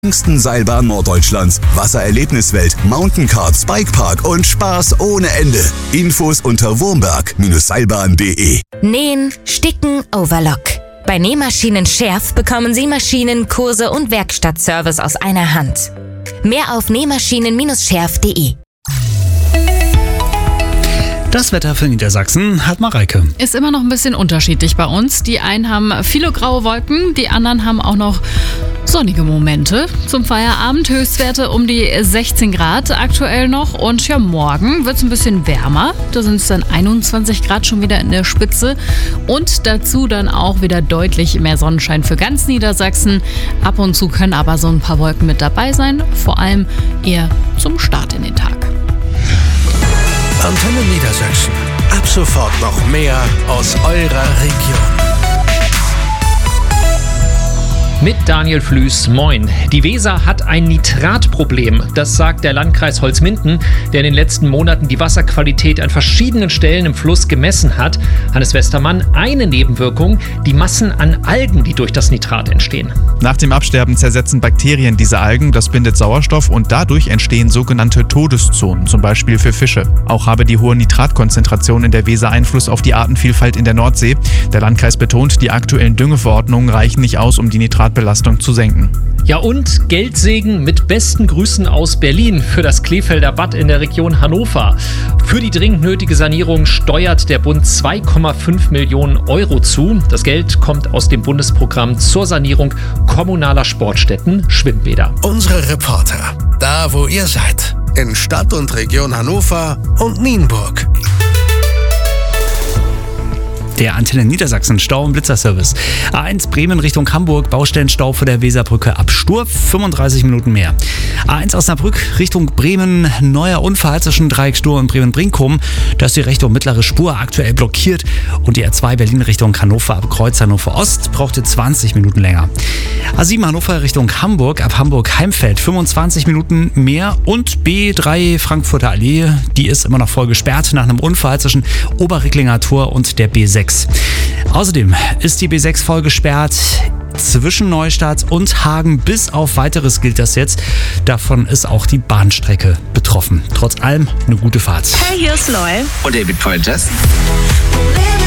Längsten Seilbahn Norddeutschlands, Wassererlebniswelt, Mountaincards, Bikepark und Spaß ohne Ende. Infos unter wurmberg-seilbahn.de. Nähen, Sticken, Overlock. Bei Nähmaschinen Scherf bekommen Sie Maschinen, Kurse und Werkstattservice aus einer Hand. Mehr auf nähmaschinen-scherf.de. Das Wetter für Niedersachsen hat Mareike. Ist immer noch ein bisschen unterschiedlich bei uns. Die einen haben viele graue Wolken, die anderen haben auch noch sonnige Momente. Zum Feierabend Höchstwerte um die 16 Grad aktuell noch. Und ja, morgen wird es ein bisschen wärmer. Da sind es dann 21 Grad schon wieder in der Spitze. Und dazu dann auch wieder deutlich mehr Sonnenschein für ganz Niedersachsen. Ab und zu können aber so ein paar Wolken mit dabei sein. Vor allem eher zum Start in den Tag. Antenne Niedersachsen. Ab sofort noch mehr aus eurer Region. Mit Daniel Flüß, moin. Die Weser hat ein Nitratproblem. Das sagt der Landkreis Holzminden, der in den letzten Monaten die Wasserqualität an verschiedenen Stellen im Fluss gemessen hat. Hannes Westermann, eine Nebenwirkung, die Massen an Algen, die durch das Nitrat entstehen. Nach dem Absterben zersetzen Bakterien diese Algen, das bindet Sauerstoff und dadurch entstehen sogenannte Todeszonen, zum Beispiel für Fische. Auch habe die hohe Nitratkonzentration in der Weser Einfluss auf die Artenvielfalt in der Nordsee. Der Landkreis betont, die aktuellen Düngeverordnungen reichen nicht aus, um die Nitratbelastung zu senken. Ja, und Geldsegen mit besten Grüßen aus Berlin für das Kleefelder Bad in der Region Hannover. Für die dringend nötige Sanierung steuert der Bund 2,5 Millionen Euro zu. Das Geld kommt aus dem Bundesprogramm zur Sanierung kommunaler Sportstätten, Schwimmbäder. Unsere Reporter, da wo ihr seid, in Stadt und Region Hannover und Nienburg. Der Antenne Niedersachsen Stau- und Blitzerservice. A1 Bremen Richtung Hamburg, Baustellenstau vor der Weserbrücke ab Sturf, 35 Minuten mehr. A1 Osnabrück Richtung Bremen, neuer Unfall zwischen Dreieck Stur und Bremen-Brinkum. Da ist die rechte und mittlere Spur aktuell blockiert. Und die R2 Berlin Richtung Hannover ab Kreuz Hannover Ost brauchte 20 Minuten länger. A7 Hannover Richtung Hamburg, ab Hamburg-Heimfeld 25 Minuten mehr. Und B3 Frankfurter Allee, die ist immer noch voll gesperrt nach einem Unfall zwischen Oberricklinger Tor und der B6. Außerdem ist die B6 voll gesperrt zwischen Neustadt und Hagen. Bis auf Weiteres gilt das jetzt. Davon ist auch die Bahnstrecke betroffen. Trotz allem eine gute Fahrt. Hey, hier ist Loy und David Pointers.